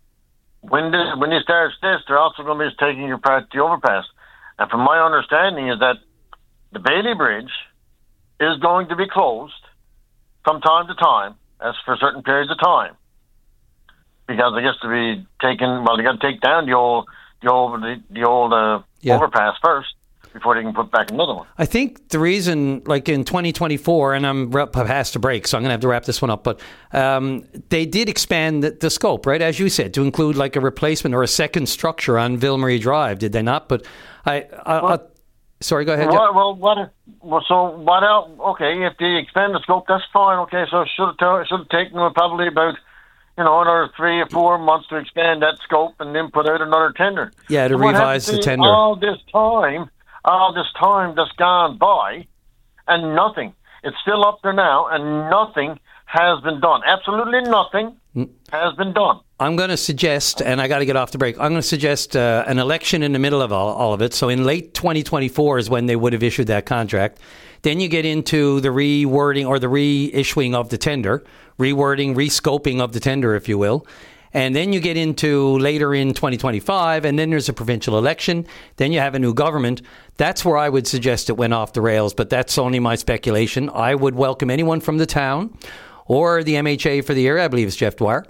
when this, when they start this, they're also going to be taking apart the overpass. And from my understanding is that the Bailey Bridge is going to be closed from time to time, as for certain periods of time, because I guess to be taken. Well, they got to take down the old, the old, the, the old uh, Yeah. overpass first before they can put back another one. I think the reason, like in twenty twenty-four, and I'm up past the break, so I'm going to have to wrap this one up, but um, they did expand the, the scope, right, as you said, to include like a replacement or a second structure on Ville-Marie Drive, did they not? But I, I, I sorry, go ahead. Well, well, what? Well, so what else? Okay, if they expand the scope, that's fine. Okay, so it should have should have taken them probably about, you know, another three or four months to expand that scope and then put out another tender. Yeah, to So what revise happened the to tender. All this time, all this time that's gone by, and nothing. It's still up there now, and nothing has been done. Absolutely nothing has been done. I'm going to suggest, and I got to get off the break, I'm going to suggest uh, an election in the middle of all, all of it. So in late twenty twenty-four is when they would have issued that contract. Then you get into the rewording or the reissuing of the tender, rewording, rescoping of the tender, if you will. And then you get into later in twenty twenty-five, and then there's a provincial election. Then you have a new government. That's where I would suggest it went off the rails, but that's only my speculation. I would welcome anyone from the town or the M H A for the area. I believe it's Jeff Dwyer.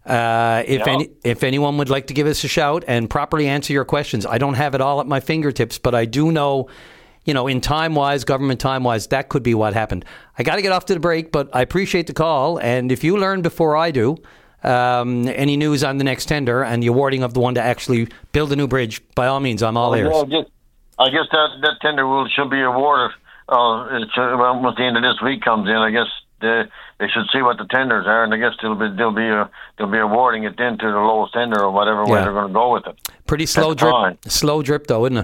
Uh, if Yeah. any, if anyone would like to give us a shout and properly answer your questions, I don't have it all at my fingertips, but I do know, you know, in time-wise, government time-wise, that could be what happened. I got to get off to the break, but I appreciate the call. And if you learn before I do um, any news on the next tender and the awarding of the one to actually build a new bridge, by all means, I'm all ears. Well, I guess, I guess that that tender will should be awarded. Uh, it should, well, once the end of this week comes in, I guess they, they should see what the tenders are, and I guess they'll be they'll be uh, they'll be awarding it then to the lowest tender or whatever way Yeah. they're going to go with it. Pretty slow That's drip, fine. slow drip though, isn't it?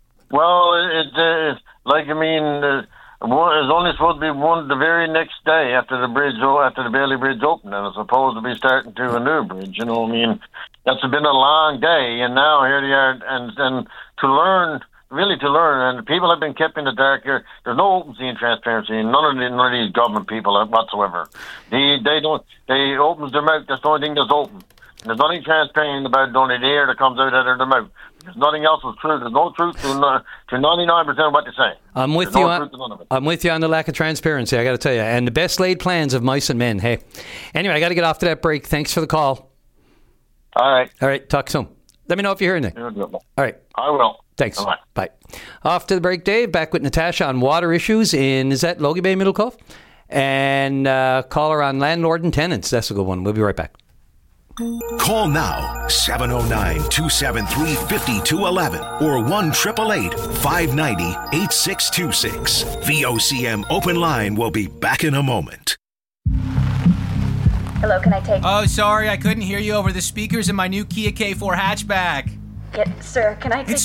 Well, it, uh, it's like I mean, uh, one, it's only supposed to be one the very next day after the bridge, o- after the Bailey Bridge opened, and it's supposed to be starting to a new bridge. You know, what I mean, that's been a long day, and now here they are, and and to learn, really to learn, and people have been kept in the dark here. There's no open and transparency, and none of the, none of these government people whatsoever. They they don't they opens their mouth. That's the only thing that's open. And there's nothing transparent about only the air that comes out of their mouth. There's nothing else is true. There's no truth to, no- to ninety-nine percent of what they say. I'm with There's you. no On, truth to none of it. I'm with you on the lack of transparency. I got to tell you, and the best laid plans of mice and men. Hey, anyway, I got to get off to that break. Thanks for the call. All right. All right. Talk soon. Let me know if you hear anything. All right. I will. Thanks. Bye. Bye. Off to the break, Dave. Back with Natasha on water issues in, is that Logie Bay, Middle Cove? And uh, caller on landlord and tenants. That's a good one. We'll be right back. Call now, seven oh nine, two seven three, five two one one or one eight eight eight, five nine zero, eight six two six. V O C M Open Line will be back in a moment. Hello, can I take... Oh, sorry, I couldn't hear you over the speakers in my new Kia K four hatchback. Yeah, sir, can I take It's